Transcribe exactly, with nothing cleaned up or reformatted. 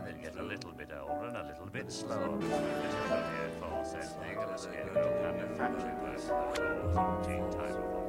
they'd get a little bit older and a little bit slower. This is what the aforesaid thing of a scarecrow kind of factory person, those old teen type of